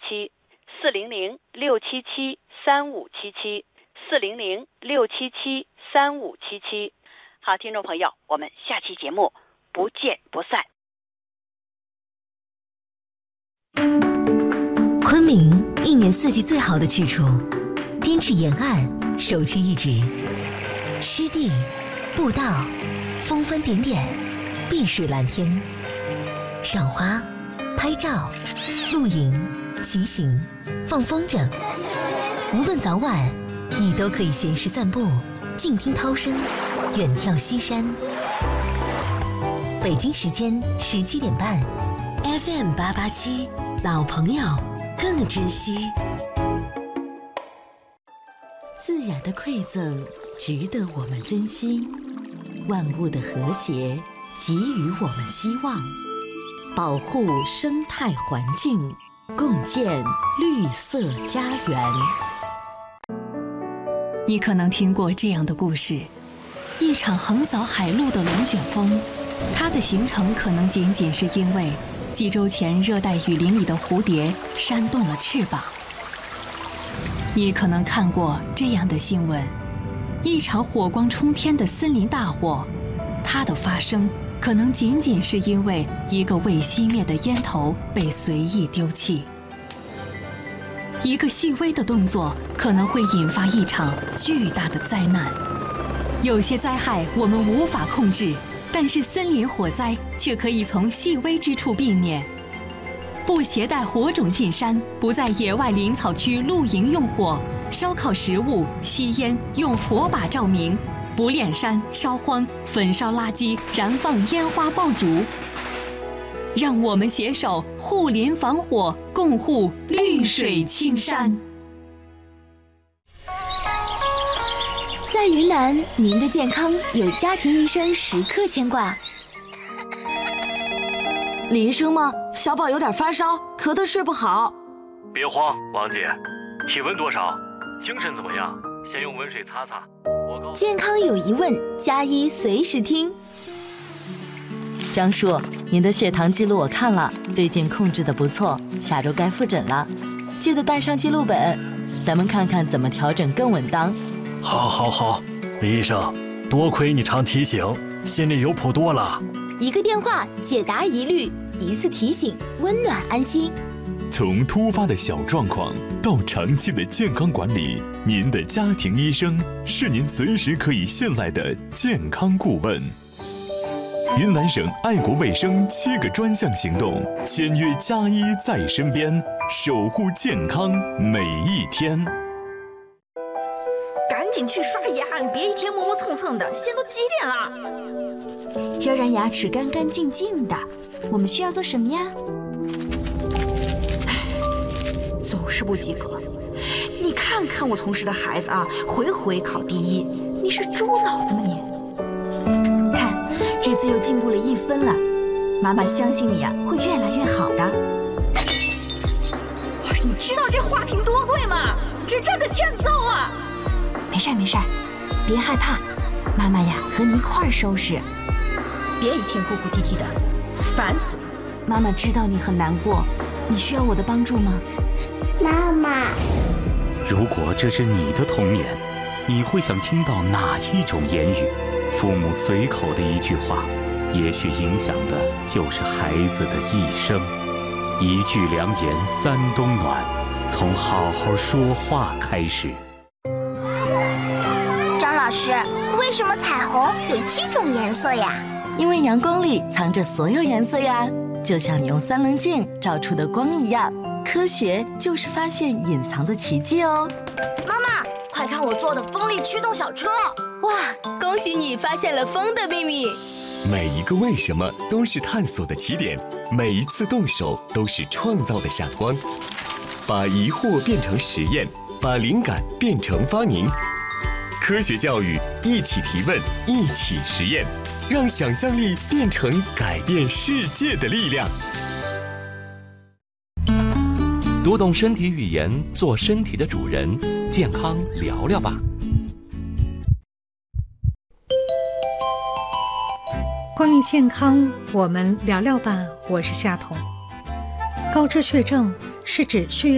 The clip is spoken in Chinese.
，400-677-3577，400-677-3577。好，听众朋友，我们下期节目不见不散。 昆明一年四季最好的去处，滇池沿岸首屈一指，湿地、步道、峰峰点点，碧水蓝天，赏花、拍照、露营、骑行、放风筝，无论早晚，你都可以闲时散步，静听涛声，远眺西山。北京时间17点半 ，FM 887，老朋友更珍惜。自然的馈赠值得我们珍惜，万物的和谐给予我们希望，保护生态环境，共建绿色家园。 你可能听过这样的故事：一场横扫海陆的龙卷风，它的形成可能仅仅是因为几周前热带雨林里的蝴蝶扇动了翅膀。你可能看过这样的新闻：一场火光冲天的森林大火，它的发生可能仅仅是因为一个未熄灭的烟头被随意丢弃。一个细微的动作可能会引发一场巨大的灾难。有些灾害我们无法控制，但是森林火灾却可以从细微之处避免。不携带火种进山，不在野外林草区露营用火，烧烤食物、吸烟用火把照明，不炼山、烧荒、焚烧垃圾、燃放烟花爆竹。让我们携手护林防火，共护绿水青山。 在云南，您的健康有家庭医生时刻牵挂。 李医生吗？小宝有点发烧，咳得睡不好。 别慌，王姐，体温多少？精神怎么样？先用温水擦擦。 健康有疑问，加医随时听。 张叔，您的血糖记录我看了，最近控制得不错，下周该复诊了，记得带上记录本，咱们看看怎么调整更稳当。 好，李医生，多亏你常提醒，心里有谱多了。 一个电话解答疑虑，一次提醒温暖安心。 从突发的小状况到长期的健康管理，您的家庭医生是您随时可以信赖的健康顾问。云南省爱国卫生7个专项行动，签约加医在身边，守护健康每一天。 赶紧去刷牙，你别一天磨磨蹭蹭的，现在都几点了？ 要让牙齿干干净净的，我们需要做什么呀？ 总是不及格。你看看我同事的孩子啊，回回考第1，你是猪脑子吗你？ 看，这次又进步了1分了。妈妈相信你啊，会越来越好的。 你知道这花瓶多贵吗？这真的欠揍啊！ 没事，别害怕，妈妈呀和你一块儿收拾。 别一天哭哭啼啼的，烦死了。 妈妈知道你很难过，你需要我的帮助吗？ 妈妈， 如果这是你的童年，你会想听到哪一种言语？父母随口的一句话，也许影响的就是孩子的一生。一句良言三冬暖，从好好说话开始。 张老师，为什么彩虹有7种颜色呀？ 因为阳光里藏着所有颜色呀，就像你用3棱镜照出的光一样。科学就是发现隐藏的奇迹哦。 妈妈，快看我做的风力驱动小车！ 哇，恭喜你发现了风的秘密。 每一个为什么都是探索的起点，每一次动手都是创造的闪光。把疑惑变成实验，把灵感变成发明。科学教育，一起提问，一起实验，让想象力变成改变世界的力量。 读懂身体语言，做身体的主人，健康聊聊吧。 关于健康，我们聊聊吧。我是夏彤。高脂血症是指血液